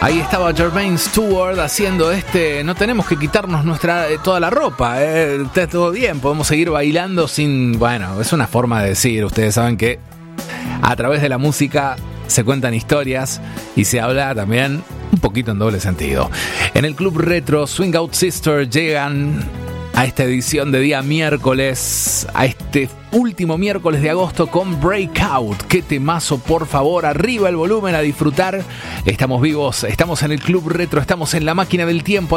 Ahí estaba Jermaine Stewart haciendo no tenemos que quitarnos toda la ropa, está todo bien, podemos seguir bailando sin... Bueno, es una forma de decir, ustedes saben que a través de la música se cuentan historias y se habla también un poquito en doble sentido. En el Club Retro, Swing Out Sister llegan a esta edición de día miércoles, a este último miércoles de agosto con Breakout. Qué temazo, por favor, arriba el volumen a disfrutar. Estamos vivos, estamos en el Club Retro, estamos en la máquina del tiempo.